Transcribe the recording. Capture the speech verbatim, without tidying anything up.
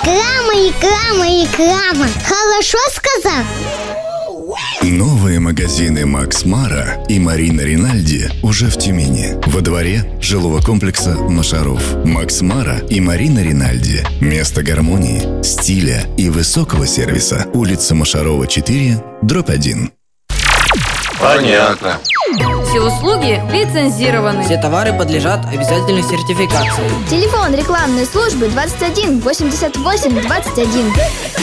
Реклама, реклама, реклама. Хорошо сказал? Новые магазины Макс Мара и Марина Ринальди уже в Тюмени, во дворе жилого комплекса Машаров. Макс Мара и Марина Ринальди. Место гармонии, стиля и высокого сервиса. Улица Машарова, четыре, дробь один. Понятно. Все услуги лицензированы. Все товары подлежат обязательной сертификации. Телефон рекламной службы двадцать один восемьдесят восемь двадцать один.